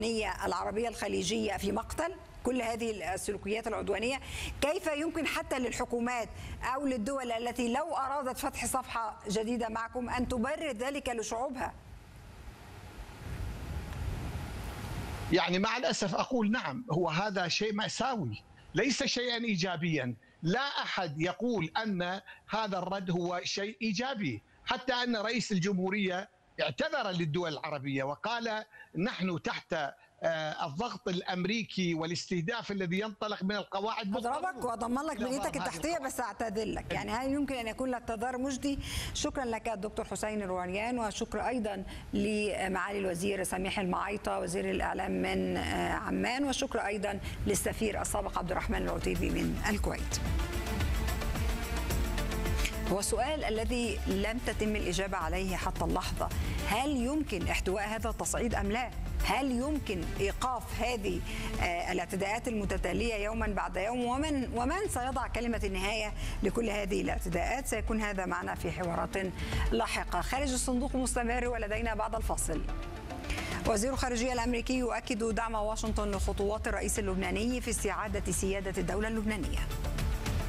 العربية الخليجية في مقتل؟ كل هذه السلوكيات العدوانية كيف يمكن حتى للحكومات أو للدول التي لو أرادت فتح صفحة جديدة معكم أن تبرر ذلك لشعوبها؟ يعني مع الأسف أقول نعم، هو هذا شيء مأساوي ليس شيئا إيجابيا. لا أحد يقول أن هذا الرد هو شيء إيجابي، حتى أن رئيس الجمهورية اعتذر للدول العربية وقال نحن تحت الضغط الامريكي والاستهداف الذي ينطلق من القواعد. اضربك واضمن لك بنيتك التحتيه بس اعتذر لك، يعني هل يمكن ان يكون الاعتذار مجدي؟ شكرا لك الدكتور حسين الروانيان، وشكرا ايضا لمعالي الوزير سميح المعيطه وزير الاعلام من عمان، وشكرا ايضا للسفير السابق عبد الرحمن العتيبي من الكويت. هو السؤال الذي لم تتم الإجابة عليه حتى اللحظة، هل يمكن احتواء هذا التصعيد أم لا؟ هل يمكن إيقاف هذه الاعتداءات المتتالية يوما بعد يوم؟ ومن سيضع كلمة النهاية لكل هذه الاعتداءات؟ سيكون هذا معنا في حوارات لاحقة. خارج الصندوق مستمر ولدينا بعد الفاصل. وزير الخارجية الأمريكي يؤكد دعم واشنطن لخطوات الرئيس اللبناني في استعادة سيادة الدولة اللبنانية.